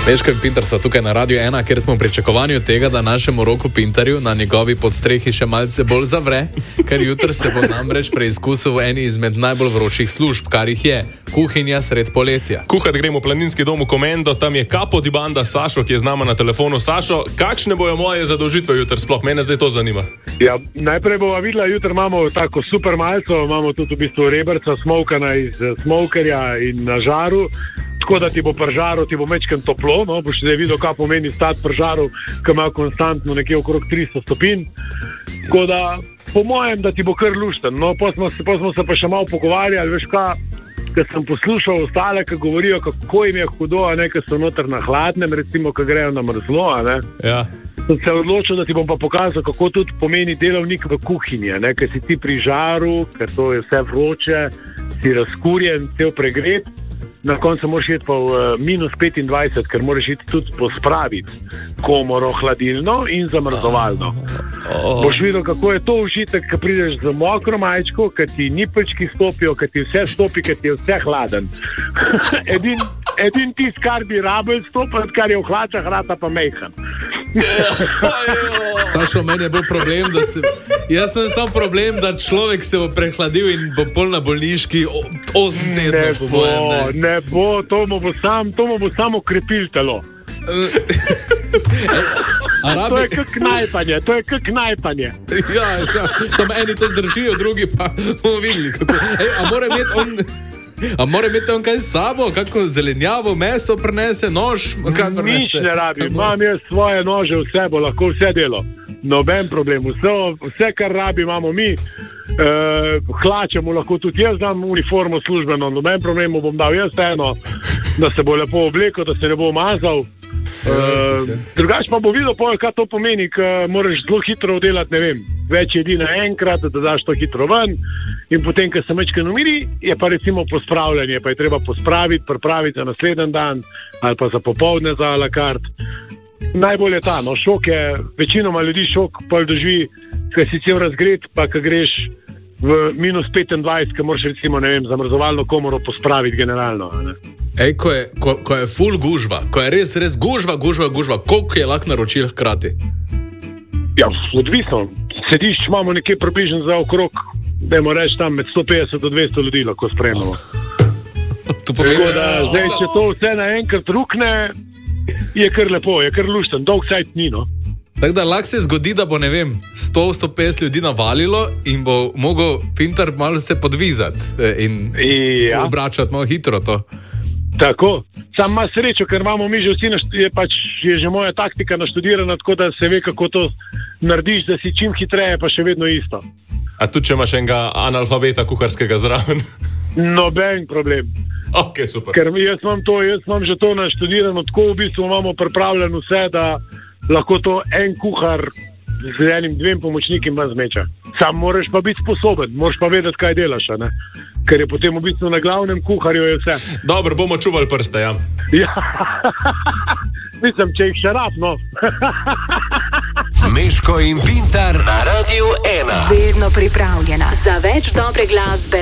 Meško in Pintar so tukaj na Radiu 1, kjer smo v pričakovanju tega, da našemu Roku Pintarju na njegovi podstrehi še malce bolj zavre, ker jutri se bo namreč preizkusil v eni izmed najbolj vročih služb, kar jih je kuhinja sred poletja. Kuhat gremo v planinski dom v Komendo, tam je Capo di Banda Sašo, ki je z nama na telefonu. Sašo, kakšne bojo moje zadolžitve jutri sploh? Mene zdaj to zanima. Ja, najprej bova videla, jutri imamo tako super malco, imamo tudi v bistvu rebrca smokana iz smokerja in na žaru. Tako da ti bo pri žaru, ti bo mečken toplo, no, boš zdaj videl, kaj pomeni stati pri žaru, ki ima konstantno nekje okrog 300 stopinj. Tako da, po mojem, da ti bo kar lušten. No, pa smo se pa še malo pogovarjali, veš kaj, ker sem poslušal ostale, ki govorijo, kako jim je hudo, a ne, ker so noter na hladnem, recimo, ki grejo na mrzlo, a ne. Ja. Sem se odločil, da ti bom pa pokazal, kako tudi pomeni delovnik v kuhinji, ne, ker si ti pri žaru, ker to je vse vroče, si razkurjen, cel pregret. Na koncu moraš iti pa v minus 25, ker moraš iti tudi pospraviti komoro hladilno in zamrzovalno. Boš videl, kako je to užitek, ko prideš z mokro majčko, ker ti nipelčki stopijo, ker ti vse stopi, ker ti je vse hladen. Edin tist, kar bi rabel stopati, kar je v hlačah, rata pa mejhan. Sašo, meni je bil problem, jaz sem sam problem, da človek se bo prehladil in bo pol na bolniški 8 tednov. Ne bo, to mu bo samo krepil telo. To je kak knajpanje. Ja, samo eni to zdržijo, drugi pa bomo videli, kako. A mora imeti on kaj s sabo, kako zelenjavo, meso prinese, nož? Nič ne rabi, imam jaz svoje nože, vse bo lahko vse delo. Noben problem, vse kar rabi imamo mi, hlače mu lahko tudi jaz dam uniformo službeno, noben problem mu bom dal jaz eno, da se bo lepo oblekel, da se ne bo mazal. Drugač pa bo videl, kaj to pomeni, ker moraš zelo hitro oddelati, ne vem, več jedi naenkrat, da daš to hitro ven in potem, ko se mečke umiri, je pa recimo pospravljanje, pa je treba pospraviti, pripraviti za naslednji dan ali pa za popoldne za a la carte. Najbolj je ta, no, šok je, večinoma ljudi šok pa doživi, ker si cel razgret, pa ko greš v minus 25, ko moraš recimo, ne vem, zamrzovalno komoro pospraviti generalno, ne. Ej, ko je ful gužva, ko je res gužva, koliko je lahko naročil hkrati? Ja, odvisno. Sedišč imamo nekje približno za okrog, dajmo reči tam med 150 do 200 ljudi lahko spremljamo. Tako da zdaj, če to vse naenkrat rukne, je kar lepo, je kar lušten, dolg sajt ni, no. Tako da lahko se zgodi, da bo, ne vem, 100-150 ljudi navalilo in bo mogel Pintar malo se podvizati in obračati malo hitro to. Tako, sam ima srečo, ker imamo mi že vsi, je že moja taktika naštudirana, tako da se ve, kako to narediš, da si čim hitreje, pa še vedno isto. A tudi, če imaš enega analfabeta kuharskega zraven? Noben problem. Ok, super. Ker jaz imam že to naštudirano, tako v bistvu imamo pripravljeno vse, da lahko to en kuhar z enim 2 pomočniki ima zmeča. Sam moraš pa biti sposoben, moraš pa vedeti, kaj delaš, ne? Ker je potem v bistvu na glavnem kuharju je vse. Dobro, bomo čuvali prste, ja. Ja, mislim, če jih še rab, no. Meško in Pintar na Radiu 1. Vedno pripravljena za več dobre glasbe.